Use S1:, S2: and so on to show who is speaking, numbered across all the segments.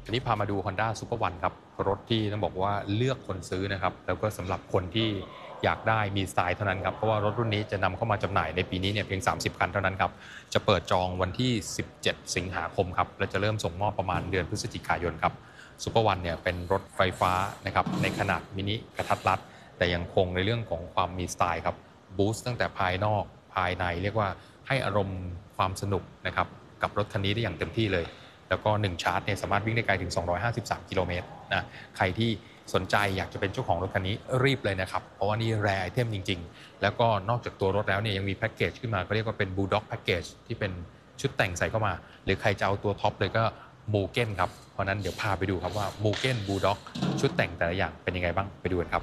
S1: วันนี้พามาดู Honda Super One ครับรถที่ต้องบอกว่าเลือกคนซื้อนะครับแล้วก็สำหรับคนที่อยากได้มีสไตล์เท่านั้นครับเพราะว่ารถรุ่นนี้จะนำเข้ามาจำหน่ายในปีนี้เนี่ยเพียง30คันเท่านั้นครับจะเปิดจองวันที่17สิงหาคมครับและจะเริ่มส่งมอบประมาณเดือนพฤศจิกายนครับ Super One เนี่ยเป็นรถไฟฟ้านะครับในขนาดมินิกระทัดรัดแต่ยังคงในเรื่องของความมีสไตล์ครับบูสต์ตั้งแต่ภายนอกภายในเรียกว่าให้อารมณ์ความสนุกนะครับกับรถคันนี้ได้อย่างเต็มที่เลยแล้วก็1ชาร์จเนี่ยสามารถวิ่งได้ไกลถึง253กิโลเมตรนะใครที่สนใจอยากจะเป็นเจ้าของรถคันนี้รีบเลยนะครับเพราะว่านี่แรร์ไอเทมจริงๆแล้วก็นอกจากตัวรถแล้วเนี่ยยังมีแพ็กเกจขึ้นมาก็เรียกว่าเป็น Bulldog Package ที่เป็นชุดแต่งใส่เข้ามาหรือใครจะเอาตัวท็อปเลยก็มูเก้นครับเพราะนั้นเดี๋ยวพาไปดูครับว่ามูเก้นบูลด็อกชุดแต่งแต่ละอย่างเป็นยังไงบ้างไปดูกันครับ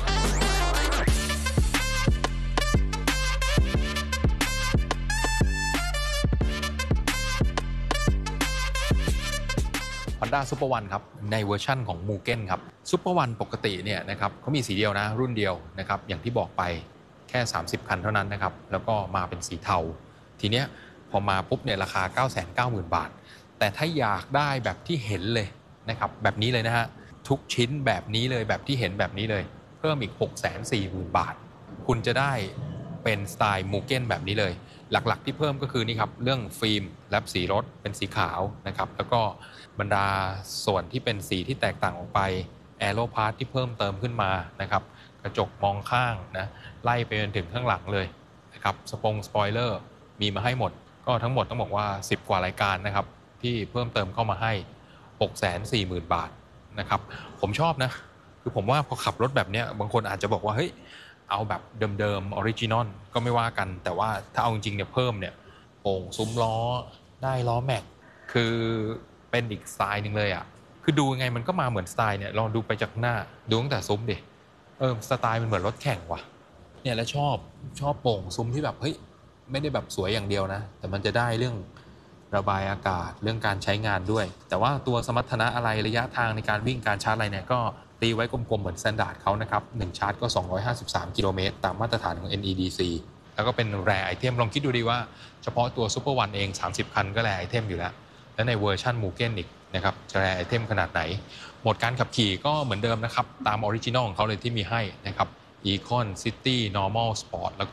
S1: Honda Super One ครับในเวอร์ชั่นของ Mugen ครับ Super One ปกติเนี่ยนะครับเขามีสีเดียวนะรุ่นเดียวนะครับอย่างที่บอกไปแค่30คันเท่านั้นนะครับแล้วก็มาเป็นสีเทาทีเนี้ยพอมาปุ๊บเนี่ยราคา 990,000 บาทแต่ถ้าอยากได้แบบที่เห็นเลยนะครับแบบนี้เลยนะฮะทุกชิ้นแบบนี้เลยแบบที่เห็นแบบนี้เลยเพิ่มอีก 640,000 บาทคุณจะได้เป็นสไตล์มูเก้นแบบนี้เลยหลักๆที่เพิ่มก็คือนี่ครับเรื่องฟิล์มแลปสีรถเป็นสีขาวนะครับแล้วก็บรรดาส่วนที่เป็นสีที่แตกต่างออกไปแอโรพาร์ทที่เพิ่มเติมขึ้นมานะครับกระจกมองข้างนะไล่ไปจนถึงข้างหลังเลยนะครับสปอยเลอร์มีมาให้หมดก็ทั้งหมดต้องบอกว่า10กว่ารายการนะครับที่เพิ่มเติมเข้ามาให้ 640,000 บาทนะครับผมชอบนะคือผมว่าพอขับรถแบบนี้บางคนอาจจะบอกว่าเฮ้ยเอาแบบเดิมๆออริจินอลก็ไม่ว่ากันแต่ว่าถ้าเอาจริงๆเนี่ยเพิ่มเนี่ยโป่งซุ้มล้อได้ล้อแม็กคือเป็นอีกสไตล์หนึ่งเลยอ่ะคือดูยังไงมันก็มาเหมือนสไตล์เนี่ยลองดูไปจากหน้าดูตั้งแต่ซุ้มดิสไตล์มันเหมือนรถแข่งว่ะเนี่ยแล้วชอบโป่งซุ้มที่แบบเฮ้ยไม่ได้แบบสวยอย่างเดียวนะแต่มันจะได้เรื่องระบายอากาศเรื่องการใช้งานด้วยแต่ว่าตัวสมรรถนะอะไรระยะทางในการวิ่งการชาร์จอะไรเนี่ยก็ตีไว้กลมๆเหมือนสแตนดาร์ดเขานะครับ1ชาร์จก็253กิโลเมตรตามมาตรฐานของ NEDC แล้วก็เป็นแรร์ไอเทมลองคิดดูดีว่าเฉพาะตัว Super One เอง30คันก็แรร์ไอเทมอยู่แล้วและในเวอร์ชันมูเก้นอีกนะครับจะแรร์ไอเทมขนาดไหนโหมดการขับขี่ก็เหมือนเดิมนะครับตามออริจินอลของเขาเลยที่มีให้นะครับ Econ City Normal Sport แล้วก็